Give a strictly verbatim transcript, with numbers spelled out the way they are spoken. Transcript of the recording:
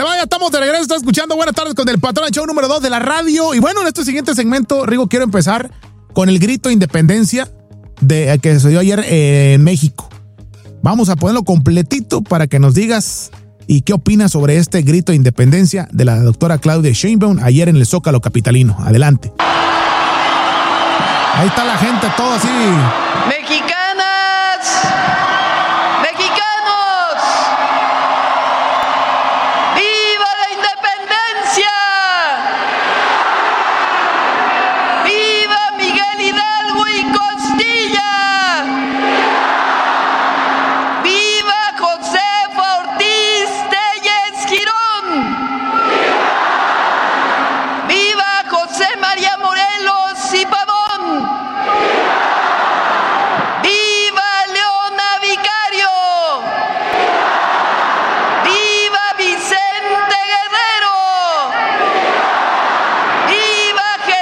le va? Ya estamos de regreso, está escuchando Buenas Tardes con el Patrón, el show número dos de la radio. Y bueno, en este siguiente segmento, Rigo, quiero empezar con el grito de independencia de, que se dio ayer eh, en México. Vamos a ponerlo completito para que nos digas y qué opinas sobre este grito de independencia de la doctora Claudia Sheinbaum ayer en el Zócalo capitalino. Adelante. Ahí está la gente, todo así